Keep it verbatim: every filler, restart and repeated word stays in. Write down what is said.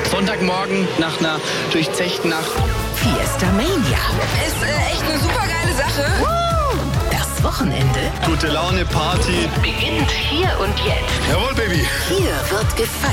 Sonntagmorgen nach einer durchzechten Nacht. Fiesta Mania. Ist äh, echt eine super geile Sache. Das Wochenende Gute Laune, Party. beginnt hier und jetzt. Jawohl, Baby. Hier wird gefeiert.